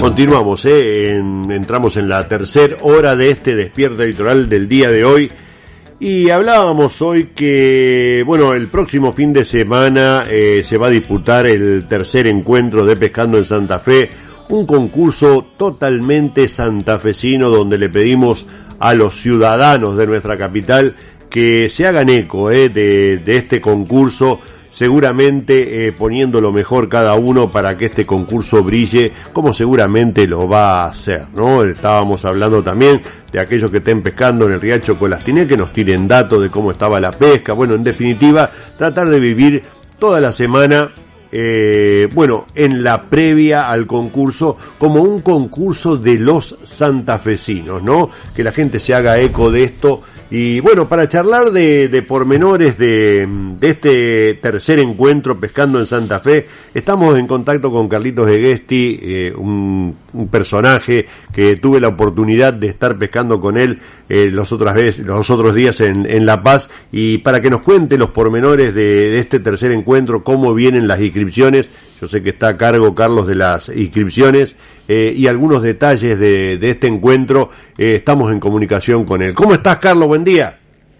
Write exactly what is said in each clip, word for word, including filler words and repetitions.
Continuamos, ¿eh? En, entramos en la tercera hora de este Despierta Litoral del día de hoy y hablábamos hoy que, bueno, el próximo fin de semana eh, se va a disputar el tercer encuentro de Pescando en Santa Fe, un concurso totalmente santafesino donde le pedimos a los ciudadanos de nuestra capital que se hagan eco eh, de, de este concurso, seguramente eh, poniendo lo mejor cada uno para que este concurso brille, como seguramente lo va a hacer, ¿no? Estábamos hablando también de aquellos que estén pescando en el Riacho Colastiné, que nos tiren datos de cómo estaba la pesca. Bueno, en definitiva, tratar de vivir toda la semana, eh, bueno, en la previa al concurso, como un concurso de los santafesinos, ¿no? Que la gente se haga eco de esto. Y bueno, para charlar de, de pormenores de, de este tercer encuentro Pescando en Santa Fe, estamos en contacto con Carlitos Eguesti, eh, un, un personaje que tuve la oportunidad de estar pescando con él eh, los, otras veces, los otros días en, en La Paz, y para que nos cuente los pormenores de, de este tercer encuentro, cómo vienen las inscripciones. Yo sé que está a cargo Carlos de las inscripciones eh, y algunos detalles de, de este encuentro. Eh, estamos en comunicación con él. ¿Cómo estás, Carlos? Buen día.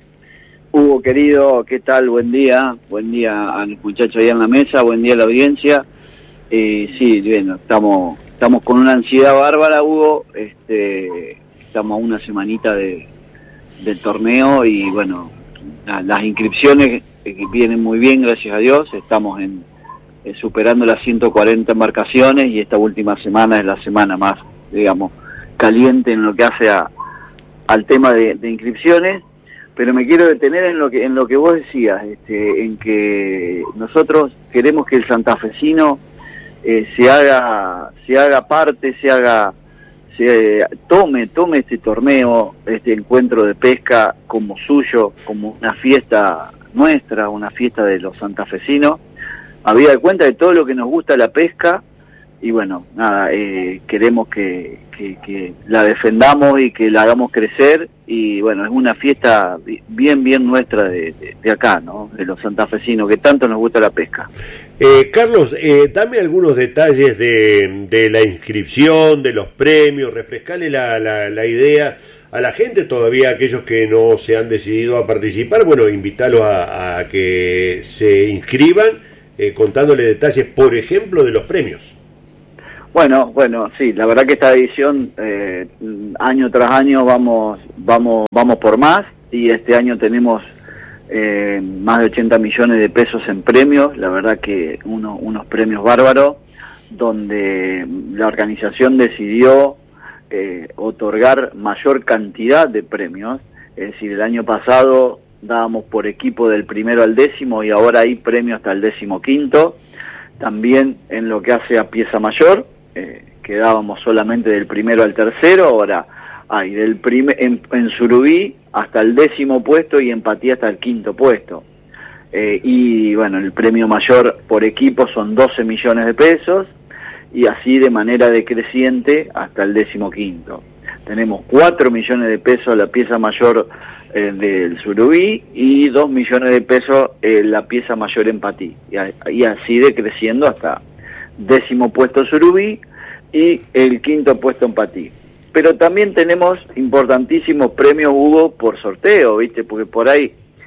Hugo, querido, ¿qué tal? Buen día. Buen día a los muchachos ahí en la mesa. Buen día a la audiencia. Eh, sí, bueno, estamos estamos con una ansiedad bárbara, Hugo. Este, estamos a una semanita de, del torneo y, bueno, la, las inscripciones eh, vienen muy bien, gracias a Dios. Estamos en Eh, superando las ciento cuarenta embarcaciones y esta última semana es la semana más, digamos, caliente en lo que hace a, al tema de, de inscripciones, pero me quiero detener en lo que en lo que vos decías, este, en que nosotros queremos que el santafesino eh, se haga se haga parte, se haga se eh, tome tome este torneo, este encuentro de pesca como suyo, como una fiesta nuestra, una fiesta de los santafesinos. Habida de cuenta de todo lo que nos gusta la pesca y bueno, nada, eh, queremos que, que, que la defendamos y que la hagamos crecer y bueno, es una fiesta bien, bien nuestra de, de, de acá, ¿no? De los santafesinos, que tanto nos gusta la pesca. Eh, Carlos, eh, dame algunos detalles de, de la inscripción, de los premios, refrescale la, la, la idea a la gente, todavía aquellos que no se han decidido a participar, bueno, invitarlos a, a que se inscriban. Eh, contándole detalles, por ejemplo, de los premios. Bueno, bueno, sí, la verdad que esta edición eh, año tras año vamos, vamos, vamos por más y este año tenemos eh, más de ochenta millones de pesos en premios. La verdad que uno, unos premios bárbaros donde la organización decidió eh, otorgar mayor cantidad de premios. Es decir, el año pasado dábamos por equipo del primero al décimo y ahora hay premio hasta el décimo quinto. También en lo que hace a pieza mayor, eh, quedábamos solamente del primero al tercero, ahora hay del primer, en, en surubí hasta el décimo puesto y en patí hasta el quinto puesto. Eh, y bueno, el premio mayor por equipo son doce millones de pesos y así de manera decreciente hasta el décimo quinto. Tenemos cuatro millones de pesos la pieza mayor eh, del surubí y dos millones de pesos eh, la pieza mayor en patí. Y, a, y así decreciendo hasta décimo puesto surubí y el quinto puesto en patí. Pero también tenemos importantísimos premios, Hugo, por sorteo, ¿viste? Porque por ahí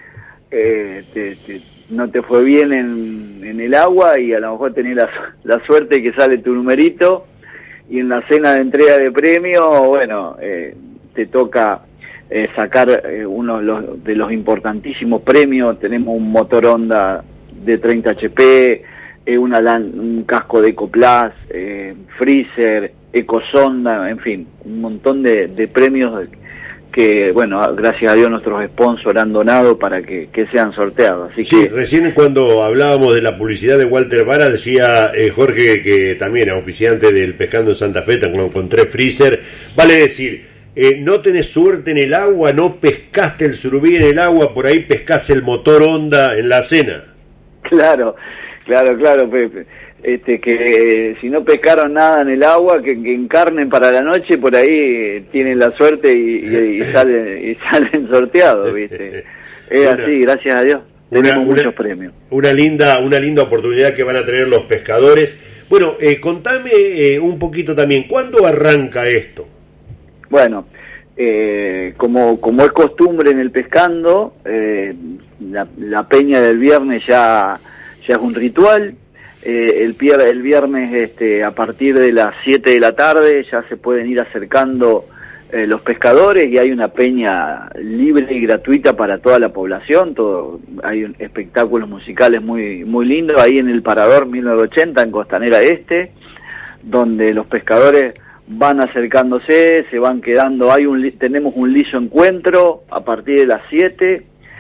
eh, te, te, no te fue bien en, en el agua y a lo mejor tenés la, la suerte que sale tu numerito. Y en la cena de entrega de premio, bueno, eh, te toca eh, sacar eh, uno de los, de los importantísimos premios. Tenemos un motor Honda de treinta H P, eh, una lan, un casco de Ecoplas, eh, freezer, Ecosonda, en fin, un montón de, de premios que, bueno, gracias a Dios nuestros sponsors han donado para que, que sean sorteados. Así sí, que recién cuando hablábamos de la publicidad de Walter Vara, decía eh, Jorge, que también es oficiante del Pescando en Santa Fe, cuando encontré freezer, vale decir, eh, no tenés suerte en el agua, no pescaste el surubí en el agua, por ahí pescás el motor Honda en la cena. Claro, claro, claro, Pepe. Este, que eh, si no pescaron nada en el agua, que, que encarnen para la noche, por ahí eh, tienen la suerte y, y, y salen y salen sorteados, ¿viste? Es una, así, gracias a Dios, tenemos una, muchos una, premios. Una linda, una linda oportunidad que van a tener los pescadores. Bueno, eh, contame eh, un poquito también, ¿cuándo arranca esto? Bueno, eh, como como es costumbre en el pescando, eh, la, la peña del viernes ya, ya es un ritual. Eh, el, pier, el viernes este, a partir de las siete de la tarde ya se pueden ir acercando Eh, los pescadores y hay una peña libre y gratuita para toda la población. Todo, hay un, espectáculos musicales muy muy lindos ahí en el Parador mil novecientos ochenta en Costanera Este, donde los pescadores van acercándose, se van quedando. Hay un tenemos un liso encuentro a partir de las siete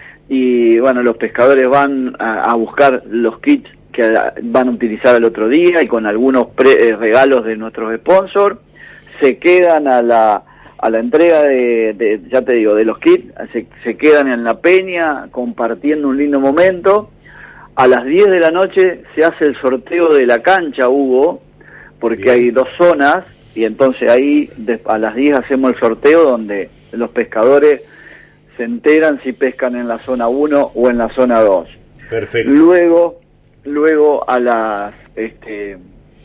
y bueno, los pescadores van a, a buscar los kits que van a utilizar el otro día y con algunos pre, eh, regalos de nuestros sponsors. Se quedan a la a la entrega de, de, ya te digo, de los kits, se, se quedan en la peña compartiendo un lindo momento. A las diez de la noche se hace el sorteo de la cancha, Hugo, porque Bien. Hay dos zonas, y entonces ahí de, a las diez hacemos el sorteo donde los pescadores se enteran si pescan en la zona uno o en la zona dos. Perfecto. Luego, luego a las... este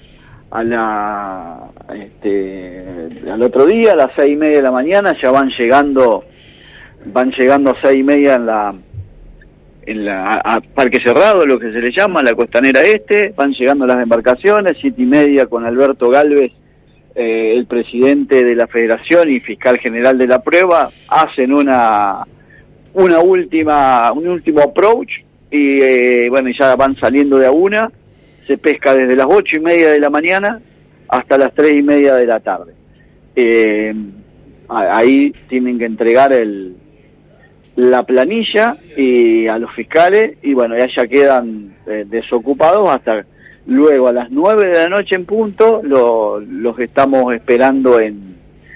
a la este al otro día a las seis y media de la mañana ya van llegando van llegando a seis y media en la en la a, a Parque Cerrado, lo que se le llama la Costanera Este, van llegando las embarcaciones. Siete y media con Alberto Galvez, eh, el presidente de la Federación y fiscal general de la prueba, hacen una una última un último approach y eh, bueno, ya van saliendo de a una. Se pesca desde las ocho y media de la mañana hasta las tres y media de la tarde. Eh, ahí tienen que entregar el la planilla y a los fiscales y bueno, ya, ya quedan eh, desocupados hasta luego a las nueve de la noche en punto. Lo, los estamos esperando en,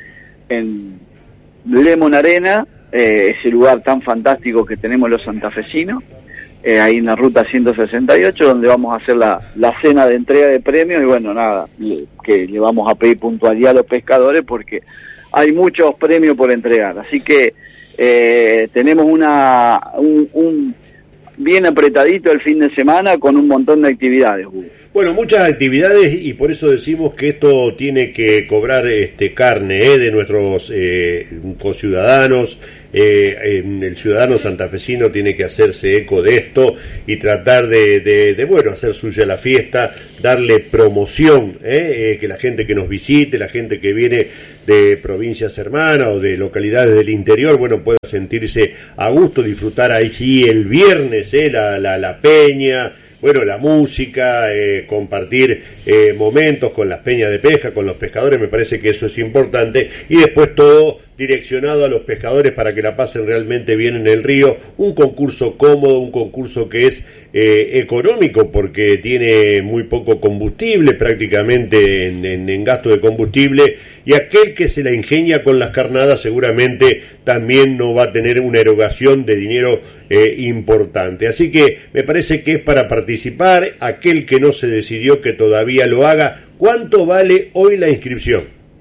en Lemon Arena, eh, ese lugar tan fantástico que tenemos los santafesinos. Eh, ahí en la ruta ciento sesenta y ocho, donde vamos a hacer la, la cena de entrega de premios y bueno, nada, le, que le vamos a pedir puntualidad a los pescadores porque hay muchos premios por entregar, así que eh, tenemos una un, un bien apretadito el fin de semana con un montón de actividades, Hugo. Bueno, muchas actividades y por eso decimos que esto tiene que cobrar este carne eh, de nuestros eh, conciudadanos. Eh, el ciudadano santafesino tiene que hacerse eco de esto y tratar de, de, de bueno, hacer suya la fiesta, darle promoción, eh, eh, que la gente que nos visite, la gente que viene de provincias hermanas o de localidades del interior, bueno, pueda sentirse a gusto, disfrutar allí el viernes, eh, la, la, la peña, bueno, la música, eh, compartir eh, momentos con las peñas de pesca, con los pescadores, me parece que eso es importante, y después todo direccionado a los pescadores para que la pasen realmente bien en el río, un concurso cómodo, un concurso que es eh, económico porque tiene muy poco combustible, prácticamente en, en, en gasto de combustible, y aquel que se la ingenia con las carnadas seguramente también no va a tener una erogación de dinero eh, importante. Así que me parece que es para participar. Aquel que no se decidió, que todavía lo haga. ¿Cuánto vale hoy la inscripción?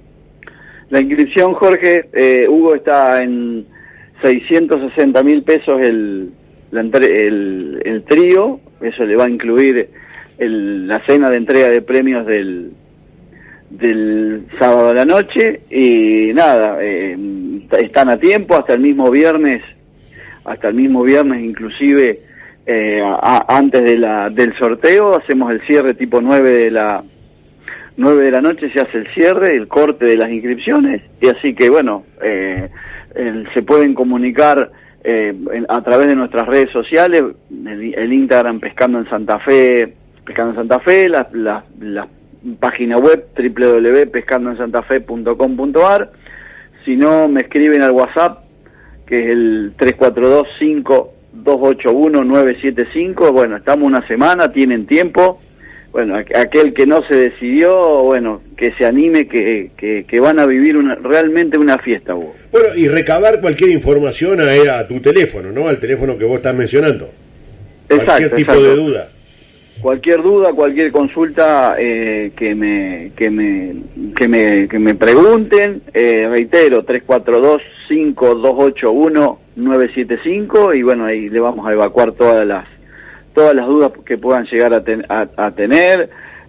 La inscripción, Jorge, eh, Hugo, está en seiscientos sesenta mil pesos el, la entre, el, el trío. Eso le va a incluir el, la cena de entrega de premios del del sábado a la noche y nada, eh, están a tiempo hasta el mismo viernes, hasta el mismo viernes inclusive eh, a, antes de la del sorteo hacemos el cierre tipo nueve de la nueve de la noche, se hace el cierre, el corte de las inscripciones y así que bueno, eh, el, se pueden comunicar eh, en, a través de nuestras redes sociales, el, el Instagram Pescando en Santa Fe, Pescando en Santa Fe, las la, la página web doble u doble u doble u punto pescando en santa fe punto com punto a r. Si no, me escriben al WhatsApp, que es el tres cuatro dos, cinco dos ocho uno, nueve siete cinco. Bueno, estamos una semana, tienen tiempo. Bueno, aquel que no se decidió, bueno, que se anime, que, que, que van a vivir una, realmente una fiesta, Hugo. Bueno, y recabar cualquier información a, a tu teléfono, ¿no? Al teléfono que vos estás mencionando. Exacto, cualquier tipo exacto. de duda. Cualquier duda, cualquier consulta eh, que me que me que me que me pregunten, eh, reitero, tres cuatro dos, cinco dos ocho uno, nueve siete cinco y bueno, ahí le vamos a evacuar todas las todas las dudas que puedan llegar a, ten, a, a tener.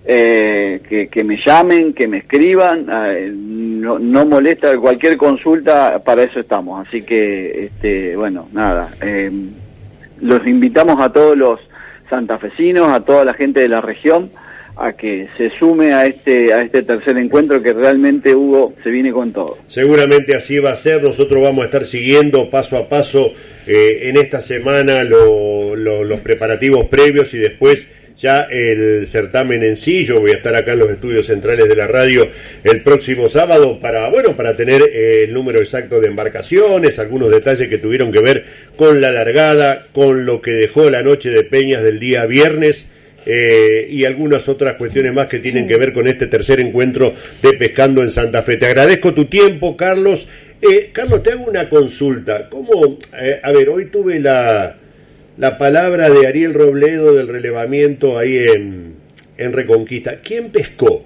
eh, que, que me llamen, que me escriban, eh, no, no molesta cualquier consulta, para eso estamos. Así que, este, bueno, nada, eh, los invitamos a todos los santafesinos, a toda la gente de la región, a que se sume a este a este tercer encuentro, que realmente, Hugo, se viene con todo. Seguramente así va a ser. Nosotros vamos a estar siguiendo paso a paso eh, en esta semana lo, lo, los preparativos previos y después ya el certamen en sí. Yo voy a estar acá en los estudios centrales de la radio el próximo sábado para, bueno, para tener eh, el número exacto de embarcaciones, algunos detalles que tuvieron que ver con la largada, con lo que dejó la noche de Peñas del día viernes, Eh, y algunas otras cuestiones más que tienen que ver con este tercer encuentro de Pescando en Santa Fe. Te agradezco tu tiempo, Carlos. Eh, Carlos, te hago una consulta. ¿Cómo? Eh, a ver, hoy tuve la, la palabra de Ariel Robledo del relevamiento ahí en, en Reconquista. ¿Quién pescó?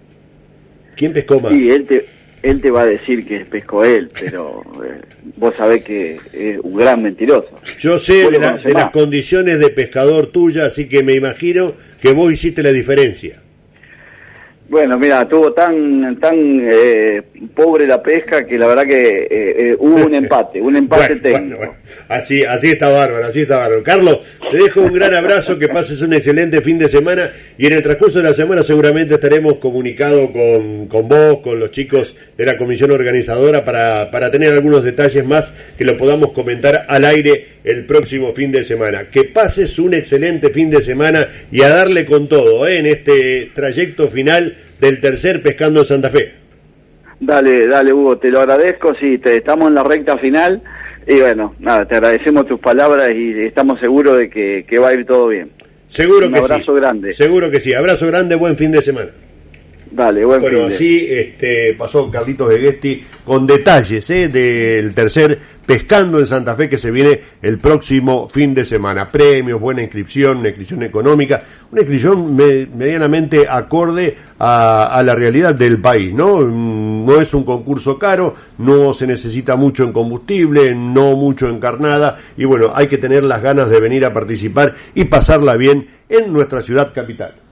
¿Quién pescó más? Sí, él te, él te va a decir que pescó él, pero eh, vos sabés que es un gran mentiroso. Yo sé de, la, de las condiciones de pescador tuya, así que me imagino que vos hiciste la diferencia. Bueno, mira, estuvo tan tan eh, pobre la pesca que la verdad que eh, eh, hubo un empate, un empate bueno, técnico. Bueno, bueno. Así, así está bárbaro, así está bárbaro. Carlos, te dejo un gran abrazo, que pases un excelente fin de semana y en el transcurso de la semana seguramente estaremos comunicados con, con vos, con los chicos de la comisión organizadora para, para tener algunos detalles más que lo podamos comentar al aire el próximo fin de semana. Que pases un excelente fin de semana y a darle con todo, ¿eh? En este trayecto final del tercer Pescando en Santa Fe. Dale, dale, Hugo, te lo agradezco. Sí, te, estamos en la recta final y bueno, nada, te agradecemos tus palabras y estamos seguros de que, que va a ir todo bien. Seguro Un que sí. Un abrazo grande. Seguro que sí. Abrazo grande, buen fin de semana. Dale, buen bueno, fin de. así este, pasó Carlitos Beguesti con detalles ¿eh? del tercer Pescando en Santa Fe que se viene el próximo fin de semana. Premios, buena inscripción, una inscripción económica, una inscripción me, medianamente acorde a, a la realidad del país, ¿no? No es un concurso caro, no se necesita mucho en combustible, no mucho en carnada, y bueno, hay que tener las ganas de venir a participar y pasarla bien en nuestra ciudad capital.